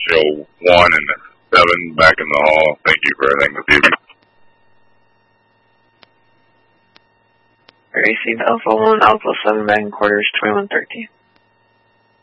Show 1 and 7 back in the hall. Thank you for everything this evening. Receive Alpha 1, Alpha 7 back in quarters 2113.